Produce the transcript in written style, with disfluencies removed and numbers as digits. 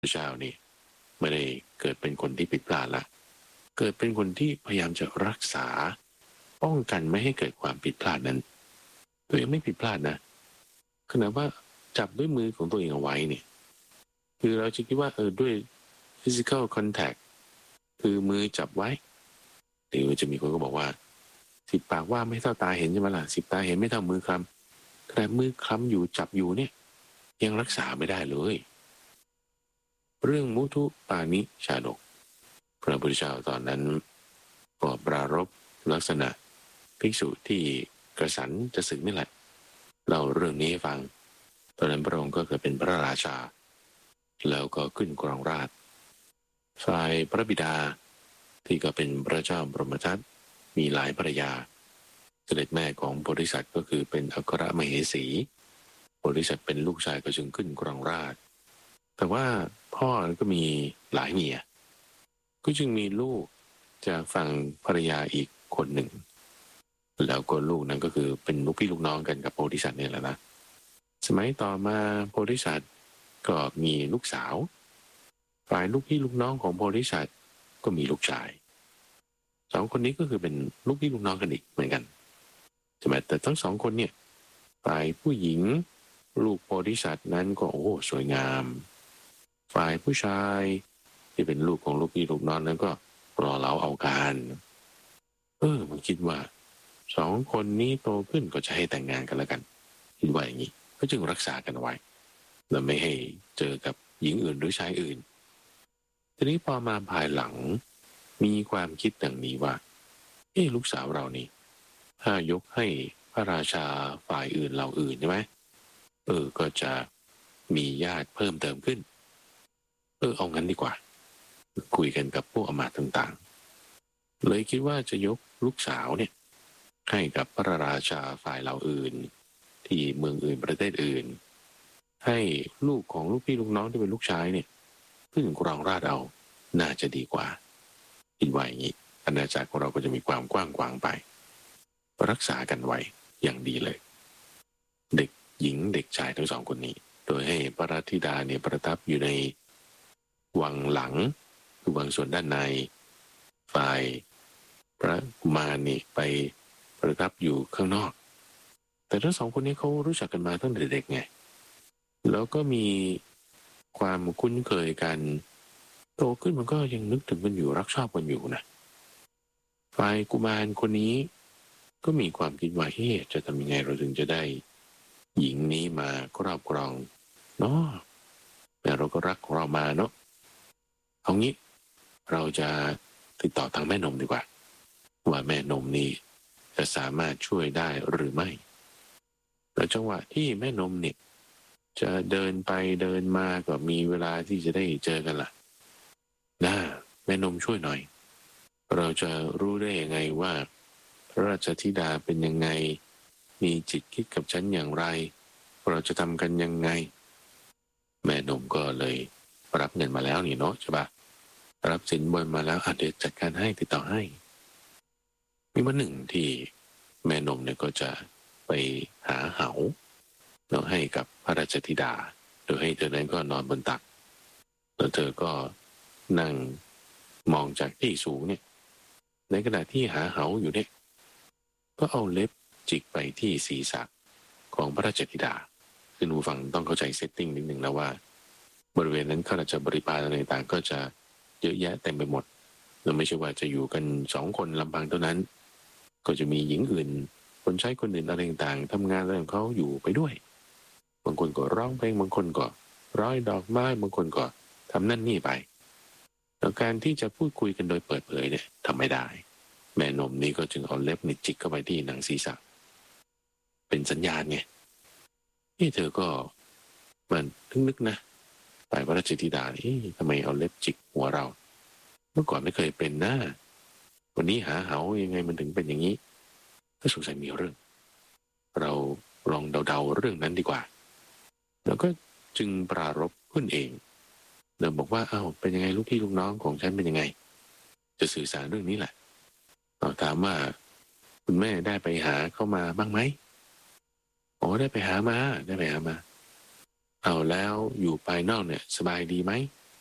พระเจ้านี่ไม่ได้เกิดเป็นคนที่ผิดพลาดละเกิดเป็นคนที่พยายามจะรักษาป้องกันไม่ให้เกิดความผิดพลาดนั้นตัวเองไม่ผิดพลาดนะขณะว่าจับด้วยมือของตัวเองเอาไว้เนี่ยคือเราจะคิดว่าด้วย physical contact คือมือจับไว้หรือจะมีคนก็บอกว่า10 ปากว่าไม่เท่าตาเห็นใช่ไหมล่ะ10 ตาเห็นไม่เท่ามือคลำแต่มือคลำอยู่จับอยู่เนี่ยยังรักษาไม่ได้เลยเรื่องมุทุปานิชาดกพระพุทธเจ้าตอนนั้นก็ปรารภลักษณะภิกษุที่กระสันจะสึกนี่แหละเล่าเรื่องนี้ให้ฟังตอนนั้นพระองค์ก็เกิดเป็นพระราชาแล้วก็ขึ้นครองราชย์ฝ่ายพระบิดาที่ก็เป็นพระเจ้าบรมทัตมีหลายภรรยาเสด็จแม่ของโพธิสัตว์ก็คือเป็นอัครมเหสีโพธิสัตว์เป็นลูกชายก็จึงขึ้นครองราชย์แต่ว่าพ่อก็มีหลายเมียก็จึงมีลูกจากฝั่งภรรยาอีกคนหนึ่งแล้วก็ลูกนั้นก็คือเป็นลูกพี่ลูกน้องกันกับโพธิสัตว์เนี่ยแหละนะสมัยต่อมาโพธิสัตว์ก็มีลูกสาวฝ่ายลูกพี่ลูกน้องของโพธิสัตว์ก็มีลูกชาย2 คนนี้ก็คือเป็นลูกพี่ลูกน้องกันอีกเหมือนกันใช่ไหมแต่ทั้ง2 คนเนี่ยฝ่ายผู้หญิงลูกโพธิสัตว์นั้นก็สวยงามฝ่ายผู้ชายที่เป็นลูกของลูกพี่ลูกน้องนั้นก็รอเล้าเอาการมันคิดว่า2 คนนี้โตขึ้นก็จะให้แต่งงานกันแล้วกันคิดว่าอย่างนี้ก็จึงรักษากันไว้และไม่ให้เจอกับหญิงอื่นหรือชายอื่นทีนี้พอมาภายหลังมีความคิดอย่างนี้ว่าลูกสาวเรานี่ถ้ายกให้พระราชาฝ่ายอื่นเหล่าอื่นใช่ไหมก็จะมีญาติเพิ่มเติมขึ้นเอางั้นดีกว่าคุยกันกับพวกอมาตย์ต่างๆเลยคิดว่าจะยกลูกสาวเนี่ยให้กับพระราชาฝ่ายเหล่าอื่นที่เมืองอื่นประเทศอื่นให้ลูกของลูกพี่ลูกน้องที่เป็นลูกชายเนี่ยขึ้นครองราชย์เอาน่าจะดีกว่าคิดว่าอย่างนี้อาณาจักรของเราก็จะมีความกว้างขวางไปรักษากันไว้อย่างดีเลยเด็กหญิงเด็กชายทั้ง2 คนนี้โดยให้พระราชธิดาเนี่ยประทับอยู่ในวังหลังคือวังส่วนด้านในฝ่ายพระกุมารนี่ไปประทับอยู่ข้างนอกแต่ทั้ง2 คนนี้เขารู้จักกันมาตั้งแต่เด็กไงแล้วก็มีความคุ้นเคยกันโตขึ้นมันก็ยังนึกถึงกันอยู่รักชอบกันอยู่นะฝ่ายกุมารคนนี้ก็มีความคิดว่าจะทำยังไงเราถึงจะได้หญิงนี้มาครอบครองเนาะแต่เราก็รักของเรามาเนาะเอางี้เราจะติดต่อทางแม่นมดีกว่าว่าแม่นมนี้จะสามารถช่วยได้หรือไม่แล้วจังหวะที่แม่นมเนี่ยจะเดินไปเดินมาก็มีเวลาที่จะได้เจอกันล่ะแม่นมช่วยหน่อยเราจะรู้ได้ยังไงว่าพระราชธิดาเป็นยังไงมีจิตคิดกับฉันอย่างไรเราจะทำกันยังไงแม่นมก็เลยรับเงินมาแล้วนี่เนาะใช่ปะรับสินบนมาแล้วเดี๋ยวจัดการให้ติดต่อให้มีวันหนึ่งที่แม่นมเนี่ยก็จะไปหาเหาแล้วให้กับพระราชธิดาโดยให้เธอนั้นก็นอนบนตักแล้วเธอก็นั่งมองจากที่สูงเนี่ยในขณะที่หาเหาอยู่เนี่ยก็เอาเล็บจิกไปที่ศีรษะของพระราชธิดาคือผู้ฟังต้องเข้าใจเซตติ้งนิดนึงนะว่าบริเวณนั้นข้าราชบริพารอะไรต่างก็จะเยอะแยะเต็มไปหมดแล้วไม่ใช่ว่าจะอยู่กัน2 คนลำพังเท่านั้นก็จะมีหญิงอื่นคนใช้คนอื่นอะไรต่างๆทำงานอะไรของเขาอยู่ไปด้วยบางคนก็ร้องเพลงบางคนก็ร้อยดอกไม้บางคนก็ทำนั่นนี่ไปแล้วการที่จะพูดคุยกันโดยเปิดเผยเนี่ยทำไม่ได้แม่นมนี่ก็จึงเอาเล็บนี่จิกเข้าไปที่หนังศีรษะเป็นสัญญาณไงเธอก็มันนึกนะฝ่ายพระราชธิดาทำไมเอาเล็บจิกหัวเราเมื่อก่อนไม่เคยเป็นนะวันนี้หาเหายังไงมันถึงเป็นอย่างนี้ก็สงสัยมีเรื่องเราลองเดาๆเรื่องนั้นดีกว่าแล้วก็จึงปรารภขึ้นเองเดิมบอกว่าเป็นยังไงลูกพี่ลูกน้องของฉันเป็นยังไงจะสื่อสารเรื่องนี้แหละถามว่าคุณแม่ได้ไปหาเข้ามาบ้างไหมได้ไปหามาแล้วอยู่ภายนอกเนี่ยสบายดีไหม